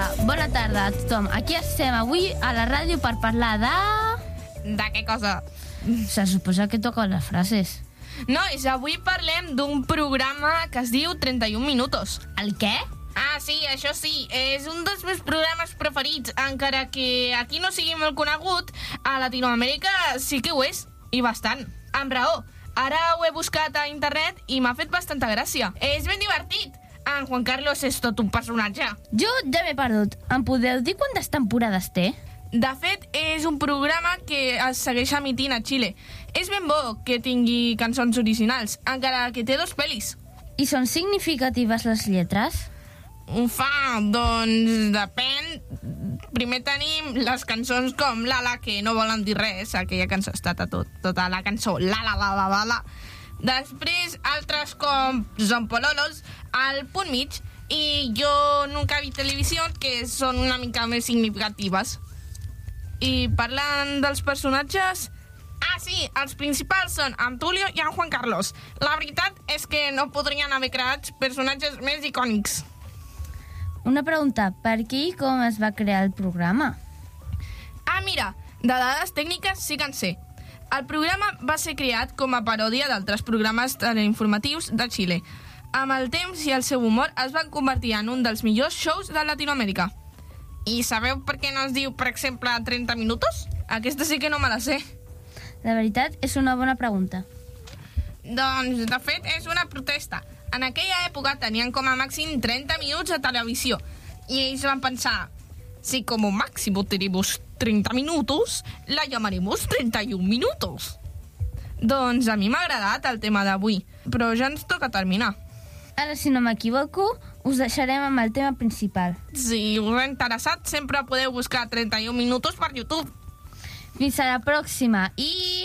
bona tarda a tothom. Aquí estem avui a la ràdio per parlar de... De què cosa? Se suposa que toquen les frases. Nois, avui parlem d'un programa que es diu 31 minutos. El què? Ah, sí, això sí, és un dels meus programes preferits, encara que aquí no sigui molt conegut, a Latinoamèrica sí que ho és, i bastant. Amb raó, ara ho he buscat a internet i m'ha fet bastanta gràcia. És ben divertit. En Juan Carlos és tot un personatge. Jo ja m'he perdut. Em podeu dir quantes temporades té? De fet, és un programa que es segueix emitint a Xile. És ben bo que tingui cançons originals, encara que té 2 pel·lis. I són significatives les lletres? Doncs depèn. Primer tenim les cançons com Lala, que no volen dir res. Aquella cançó està tota la cançó la. Després altres com Son Pololos, al punt mig, i Jo nunca vi televisió, que són una mica més significatives. I parlant dels personatges... Ah, sí, els principals són en Tulio i en Juan Carlos. La veritat és que no podrien haver creat personatges més icònics. Una pregunta, per què i com es va crear el programa? Ah, mira, de dades tècniques sí que en sé. El programa va ser creat com a paròdia d'altres programes teleinformatius de Xile. Amb el temps i el seu humor es van convertir en un dels millors shows de Latinoamèrica. I sabeu per què no es diu, per exemple, 30 minutos? Aquesta sí que no me la sé. La veritat és una bona pregunta. Doncs, de fet, és una protesta. En aquella època tenien com a màxim 30 minuts a televisió. I ells van pensar, si como máximo tenemos 30 minutos, la llamaremos 31 minutos. Doncs a mi m'ha agradat el tema d'avui, però ja ens toca terminar. Ara, si no m'equivoco, us deixarem amb el tema principal. Si us ha interessat, sempre podeu buscar 31 minutos per YouTube. Fins a la pròxima i...